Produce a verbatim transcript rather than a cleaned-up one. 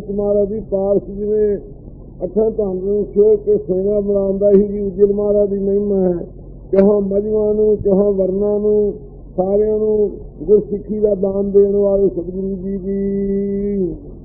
ਸੰਤ ਮਹਾਰਾਜ ਦੀ ਪਾਰਸ ਜਿਵੇਂ ਅੱਠਾਂ ਧੰਨ ਨੂੰ ਖਿਓ ਕੇ ਸੇਨਾ ਬਣਾਉਂਦਾ ਹੀ ਜੀ ਉਜਲ ਮਹਾਰਾਜ ਦੀ ਮਹਿਮਾ ਹੈ। ਕਿਹਾ ਮਜਮਾਂ ਨੂੰ ਕਿਹਾ ਵਰਨਾ ਨੂੰ ਸਾਰਿਆਂ ਨੂੰ ਗੁਰਸਿੱਖੀ ਦਾ ਦਾਨ ਦੇਣ ਵਾਲੇ ਸਤਿਗੁਰੂ ਜੀ ਦੀ